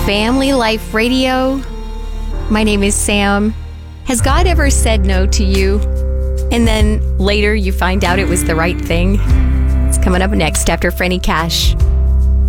Family Life Radio. My name is Sam. Has God ever said no to you? And then later you find out it was the right thing? It's coming up next after Franny Cash.